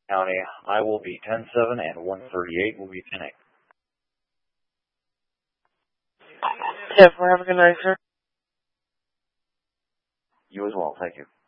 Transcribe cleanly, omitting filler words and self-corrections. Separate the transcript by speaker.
Speaker 1: County. I will be 10-7 and 138 will be 10-8.
Speaker 2: Yeah, have a good night, sir.
Speaker 1: You as well. Thank you.